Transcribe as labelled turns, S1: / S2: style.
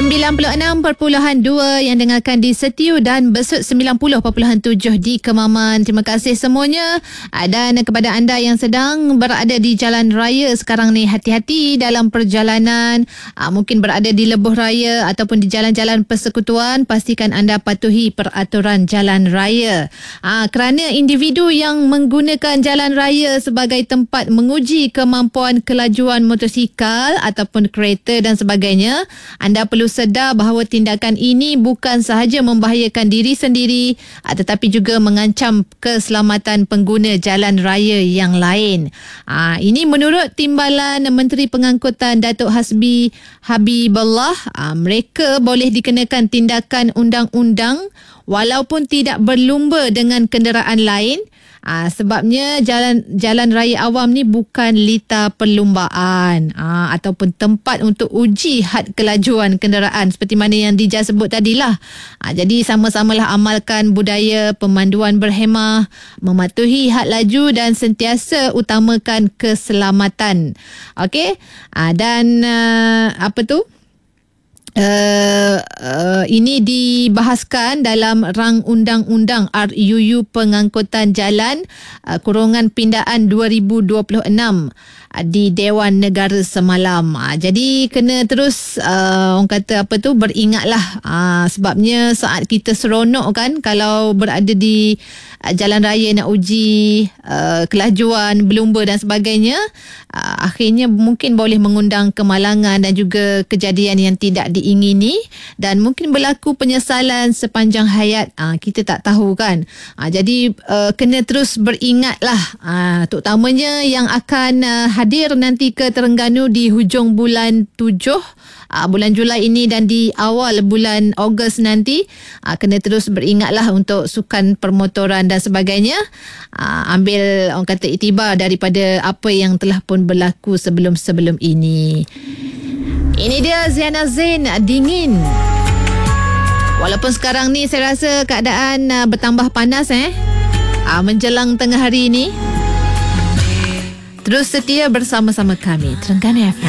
S1: 96.2 yang dengarkan di Setiu dan Besut 90.7 di Kemaman. Terima kasih semuanya. Dan kepada anda yang sedang berada di jalan raya sekarang ni, hati-hati dalam perjalanan. Mungkin berada di lebuh raya ataupun di jalan-jalan persekutuan, pastikan anda patuhi peraturan jalan raya. Kerana individu yang menggunakan jalan raya sebagai tempat menguji kemampuan kelajuan motosikal ataupun kereta dan sebagainya, anda perlu sedar bahawa tindakan ini bukan sahaja membahayakan diri sendiri tetapi juga mengancam keselamatan pengguna jalan raya yang lain. Ini menurut Timbalan Menteri Pengangkutan Datuk Hasbi Habibullah. Mereka boleh dikenakan tindakan undang-undang walaupun tidak berlumba dengan kenderaan lain. Sebabnya jalan raya awam ni bukan lita perlumbaan ataupun tempat untuk uji had kelajuan kenderaan seperti mana yang Dija sebut tadilah. Jadi sama-samalah amalkan budaya pemanduan berhemah, mematuhi had laju dan sentiasa utamakan keselamatan. Okey. Dan ini dibahaskan dalam rang undang-undang RUU Pengangkutan Jalan Kurungan Pindaan 2026 di Dewan Negara semalam. Jadi kena terus orang kata beringatlah, sebabnya saat kita seronok kan kalau berada di jalan raya nak uji kelajuan, berlumba dan sebagainya, akhirnya mungkin boleh mengundang kemalangan dan juga kejadian yang tidak diingini dan mungkin berlaku penyesalan sepanjang hayat. Kita tak tahu kan. Jadi kena terus beringatlah, terutamanya yang akan hadir nanti ke Terengganu di hujung bulan 7 bulan Julai ini dan di awal bulan Ogos nanti. Kena terus beringatlah untuk sukan permotoran dan sebagainya. Ambil orang kata iktibar daripada apa yang telah pun berlaku sebelum-sebelum ini. Ini dia Ziana Zain, Dingin. Walaupun sekarang ni saya rasa keadaan bertambah panas menjelang tengah hari ini. Terus setia bersama-sama kami Terengganu FM.